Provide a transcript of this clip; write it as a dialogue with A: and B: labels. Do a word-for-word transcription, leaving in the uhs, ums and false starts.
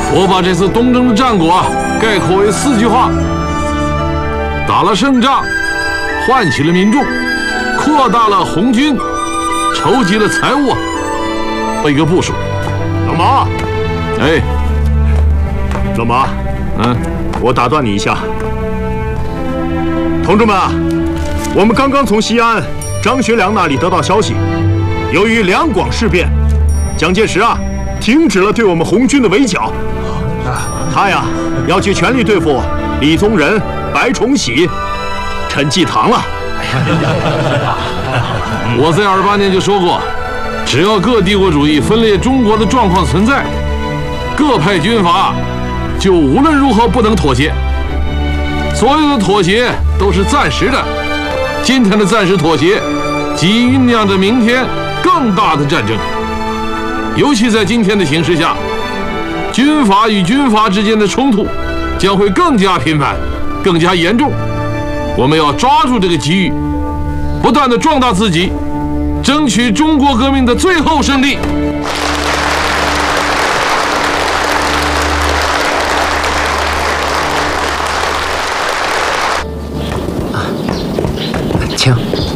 A: 我把这次东征的战果概括为四句话：打了胜仗，唤起了民众，扩大了红军，筹集了财物。一个部署。
B: 老马，
A: 哎，
B: 老马，
A: 嗯，
B: 我打断你一下，同志们啊，我们刚刚从西安张学良那里得到消息，由于两广事变，蒋介石啊停止了对我们红军的围剿，他呀要去全力对付李宗仁、白崇禧、陈济棠了。
A: 我在二八年就说过，只要各帝国主义分裂中国的状况存在，各派军阀就无论如何不能妥协。所有的妥协都是暂时的，今天的暂时妥协，即酝酿着明天更大的战争。尤其在今天的形势下，军阀与军阀之间的冲突将会更加频繁，更加严重。我们要抓住这个机遇，不断地壮大自己，争取中国革命的最后胜利。
C: 请。